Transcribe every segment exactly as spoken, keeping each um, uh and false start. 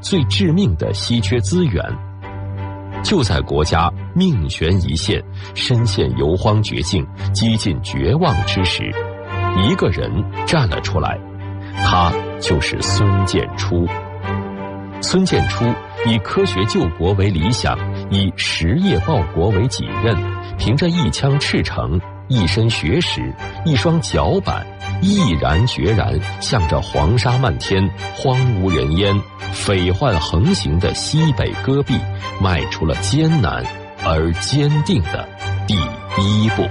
最致命的稀缺资源。就在国家命悬一线、深陷油荒绝境、几近绝望之时，一个人站了出来，他就是孙建初。孙建初以科学救国为理想，以实业报国为己任，凭着一腔赤诚、一身学识、一双脚板，毅然决然向着黄沙漫天、荒无人烟、匪患横行的西北戈壁迈出了艰难而坚定的第一步。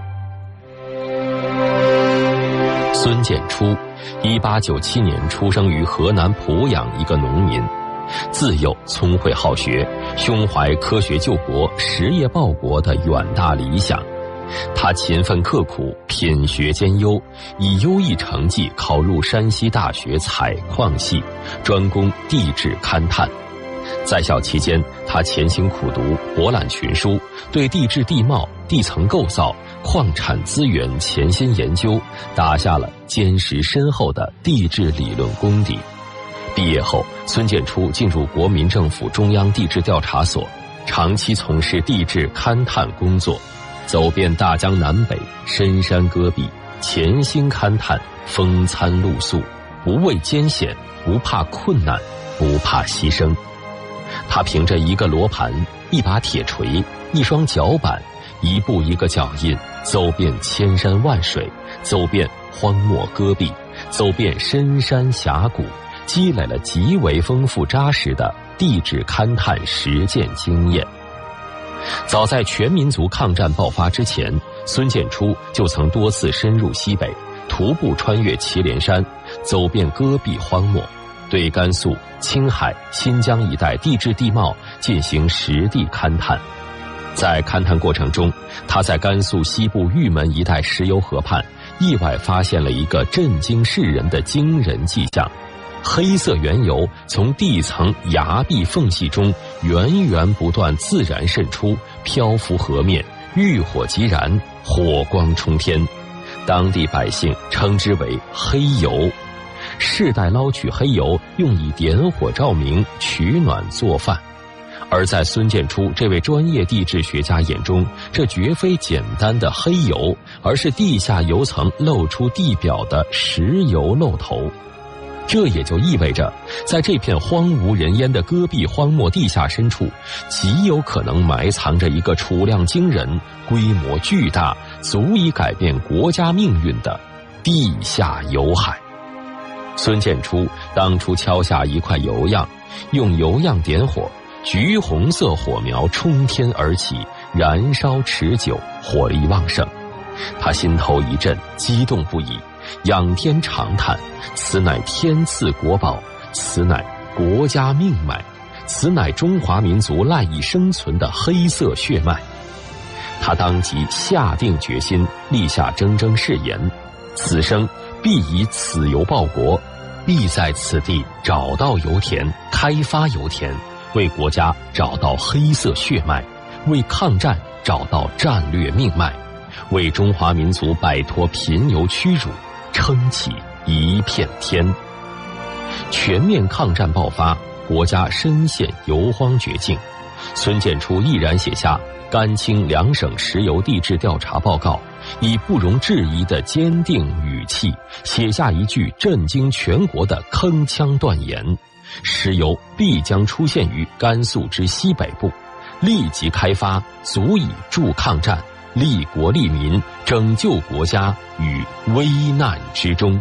孙建初一八九七年出生于河南濮阳一个农民，自幼聪慧好学，胸怀科学救国、实业报国的远大理想。他勤奋刻苦，品学兼优，以优异成绩考入山西大学采矿系，专攻地质勘探。在校期间，他潜心苦读，博览群书，对地质地貌、地层构造、矿产资源潜心研究，打下了坚实深厚的地质理论功底。毕业后，孙建初进入国民政府中央地质调查所，长期从事地质勘探工作，走遍大江南北、深山戈壁，潜心勘探，风餐露宿，不畏艰险，不怕困难，不怕牺牲。他凭着一个罗盘、一把铁锤、一双脚板，一步一个脚印，走遍千山万水，走遍荒漠戈壁，走遍深山峡谷，积累了极为丰富扎实的地质勘探实践经验。早在全民族抗战爆发之前，孙建初就曾多次深入西北，徒步穿越祁连山，走遍戈壁荒漠，对甘肃、青海、新疆一带地质地貌进行实地勘探。在勘探过程中，他在甘肃西部玉门一带石油河畔意外发现了一个震惊世人的惊人迹象：黑色原油从地层崖壁缝隙中源源不断自然渗出，漂浮河面，遇火即燃，火光冲天。当地百姓称之为黑油，世代捞取黑油，用以点火照明、取暖做饭。而在孙建初这位专业地质学家眼中，这绝非简单的黑油，而是地下油层露出地表的石油漏头。这也就意味着，在这片荒无人烟的戈壁荒漠地下深处，极有可能埋藏着一个储量惊人、规模巨大、足以改变国家命运的地下油海。孙建初当初敲下一块油样，用油样点火，橘红色火苗冲天而起，燃烧持久，火力旺盛。他心头一震，激动不已，仰天长叹：此乃天赐国宝，此乃国家命脉，此乃中华民族赖以生存的黑色血脉。他当即下定决心，立下铮铮誓言：此生必以此油报国，必在此地找到油田，开发油田，为国家找到黑色血脉，为抗战找到战略命脉，为中华民族摆脱贫油屈辱撑起一片天。全面抗战爆发，国家深陷油荒绝境，孙建初毅然写下甘青两省石油地质调查报告，以不容置疑的坚定语气写下一句震惊全国的铿锵断言：石油必将出现于甘肃之西北部，立即开发，足以助抗战，利国利民，拯救国家于危难之中。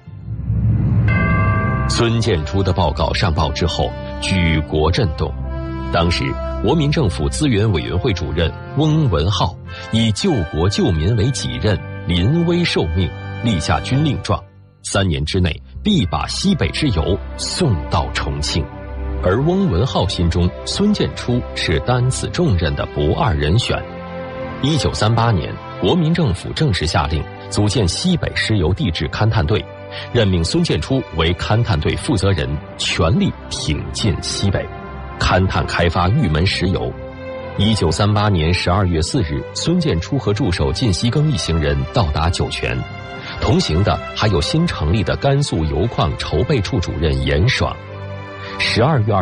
孙建初的报告上报之后，举国震动。当时国民政府资源委员会主任翁文灏以救国救民为己任，临危受命，立下军令状，三年之内必把西北之油送到重庆。而翁文灏心中，孙建初是担此重任的不二人选。一九三八年，国民政府正式下令组建西北石油地质勘探队，任命孙建初为勘探队负责人，全力挺进西北，勘探开发玉门石油。一九三八年十二月四日，孙建初和助手靳锡庚一行人到达酒泉，同行的还有新成立的甘肃油矿筹备处主任严爽。十二月